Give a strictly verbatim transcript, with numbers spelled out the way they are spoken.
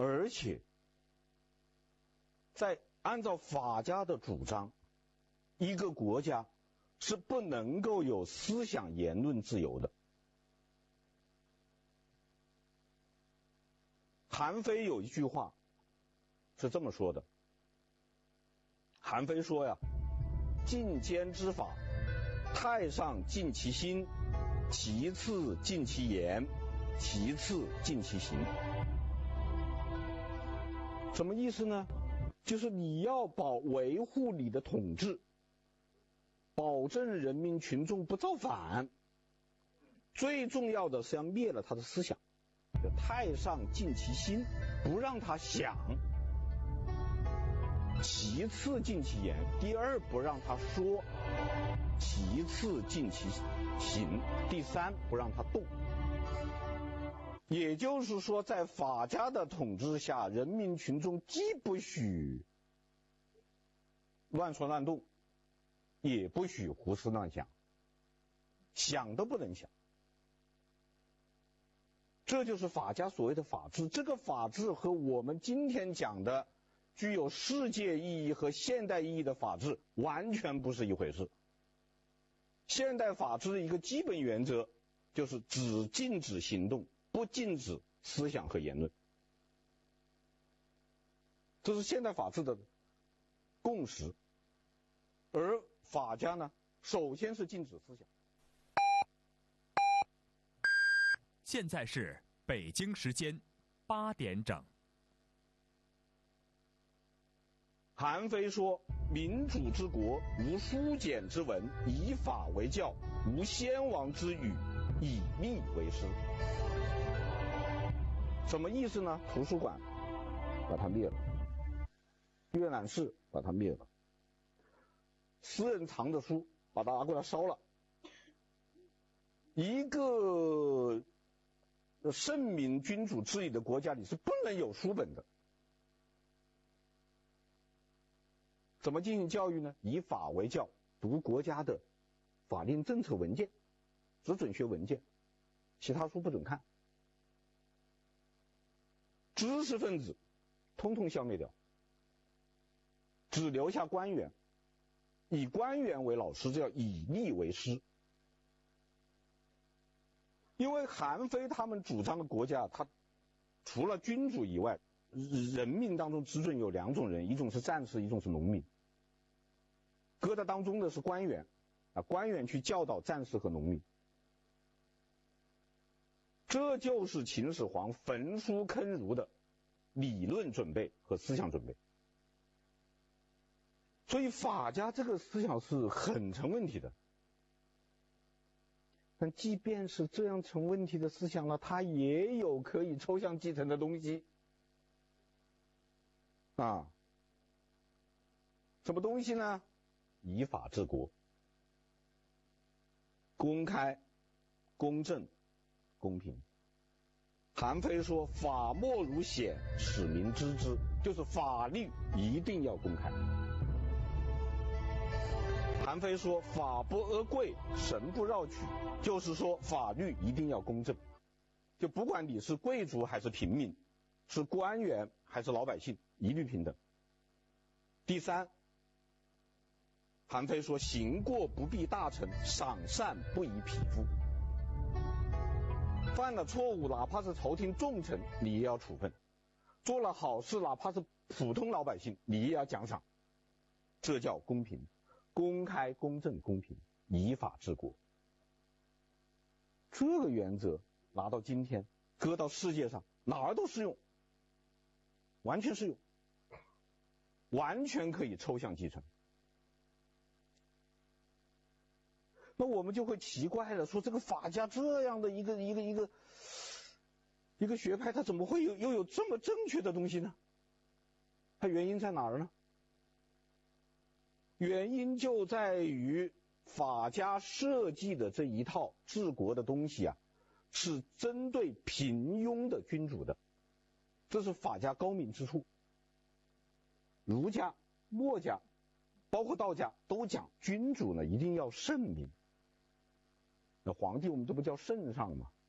而且在按照法家的主张，一个国家是不能够有思想言论自由的。韩非有一句话是这么说的，韩非说呀，禁奸之法，太上禁其心，其次禁其言，其次禁其行。什么意思呢？就是你要保维护你的统治，保证人民群众不造反，最重要的是要灭了他的思想。就太上禁其心，不让他想；其次禁其言，第二不让他说；其次禁其行，第三不让他动。也就是说，在法家的统治下，人民群众既不许乱说乱动，也不许胡思乱想，想都不能想。这就是法家所谓的法治。这个法治和我们今天讲的具有世界意义和现代意义的法治完全不是一回事。现代法治的一个基本原则就是只禁止行动，不禁止思想和言论。这是现代法治的共识。而法家呢，首先是禁止思想。 现在是北京时间八点整。 韩非说，民主之国，无书简之文，以法为教，无先王之语，以吏为师。什么意思呢？图书馆把它灭了，阅览室把它灭了，私人藏的书把它拿过来烧了。一个圣明君主治理的国家里是不能有书本的。怎么进行教育呢？以法为教，读国家的法令政策文件，只准学文件，其他书不准看。知识分子通通消灭掉，只留下官员，以官员为老师，这叫以吏为师。因为韩非他们主张的国家，他除了君主以外，人民当中只准有两种人，一种是战士，一种是农民。搁在当中的是官员，啊，官员去教导战士和农民。这就是秦始皇焚书坑儒的理论准备和思想准备。所以法家这个思想是很成问题的。但即便是这样成问题的思想呢，它也有可以抽象继承的东西啊。什么东西呢？以法治国，公开、公正、公平。韩非说，法莫如显，使民知之，就是法律一定要公开。韩非说，法不阿贵，神不绕曲，就是说法律一定要公正，就不管你是贵族还是平民，是官员还是老百姓，一律平等。第三，韩非说，行过不必大臣，赏善不以匹夫。犯了错误，哪怕是朝廷重臣，你也要处分；做了好事，哪怕是普通老百姓，你也要奖赏。这叫公平。公开、公正、公平，以法治国。这个原则拿到今天，搁到世界上哪儿都适用，完全适用，完全可以抽象继承。那我们就会奇怪了，说这个法家这样的一个一个一个一个学派，它怎么会有又有这么正确的东西呢？它原因在哪儿呢？原因就在于法家设计的这一套治国的东西啊，是针对平庸的君主的，这是法家高明之处。儒家、墨家，包括道家都讲君主呢一定要圣明。那皇帝我们这不叫圣上吗？